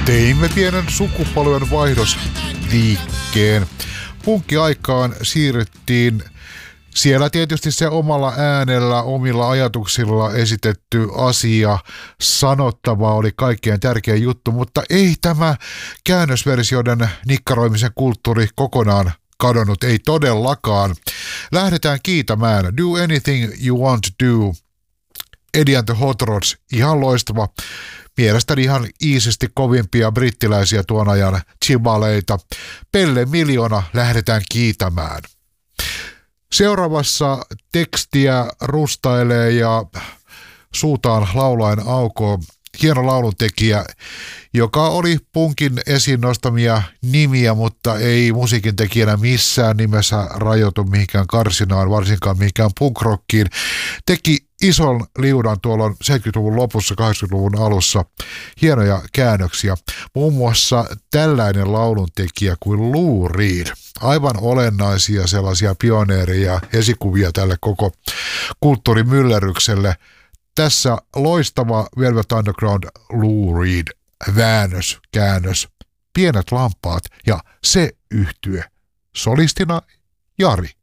Teimme pienen sukupolven vaihdosliikkeen. Punkkiaikaan siirryttiin. Siellä tietysti se omalla äänellä, omilla ajatuksilla esitetty asia, sanottava oli kaikkein tärkein juttu, mutta ei tämä käännösversioiden nikkaroimisen kulttuuri kokonaan kadonnut, ei todellakaan. Lähdetään kiitämään Do Anything You Want to Do. Eddie and the Hot Rods, ihan loistava. Mielestäni ihan iisisti kovimpia brittiläisiä tuon ajan chibaleita. Pelle Miljoona lähdetään kiitämään. Seuraavassa tekstiä rustailee ja suutaan laulaen aukoo hieno lauluntekijä, joka oli punkin esiin nostamia nimiä, mutta ei musiikin tekijänä missään nimessä rajoitu mihinkään karsinaan, varsinkaan mihinkään punkrockiin. Teki ison liudan tuolla 70-luvun lopussa, 80-luvun alussa. Hienoja käännöksiä. Muun muassa tällainen lauluntekijä kuin Lou Reed. Aivan olennaisia sellaisia pioneereja, esikuvia tälle koko kulttuurimyllerrykselle. Tässä loistava Velvet Underground Lou Reed väännös, käännös, Pienet lampaat ja se yhtye. Solistina Jari.